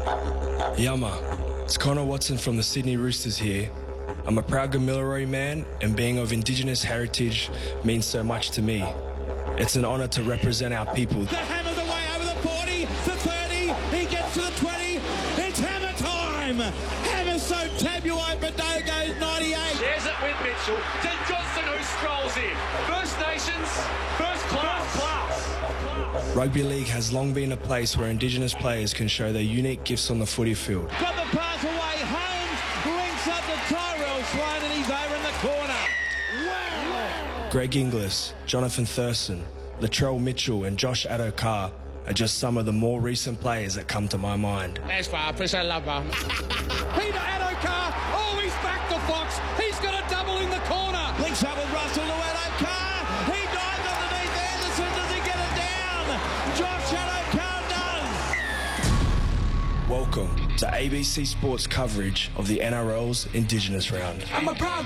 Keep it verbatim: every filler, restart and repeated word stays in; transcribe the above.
Yama, it's Connor Watson from the Sydney Roosters here. I'm a proud Gamilaroi man, and being of Indigenous heritage means so much to me. It's an honour to represent our people. The hammer's away over the forty, the thirty, he gets to the twenty, it's hammer time! Hammer so tabuai, but no goes ninety-eight. There's it with Mitchell, to Johnson who strolls in. First Nations, first class. First class. Rugby league has long been a place where Indigenous players can show their unique gifts on the footy field. Got the pass away, Holmes links up to Tyrell Sloan and he's over in the corner. Wow! Greg Inglis, Jonathan Thurston, Latrell Mitchell and Josh Adokar are just some of the more recent players that come to my mind. Thanks, Bar. Appreciate it, love, Bar. Peter Adokar. Oh, he's back to Fox. He's got a double in the corner. Links up with Russell to Adokar. He dives underneath Anderson. Does he get it down? Josh Adokar does. Welcome to A B C Sports coverage of the N R L's Indigenous Round. I'm a proud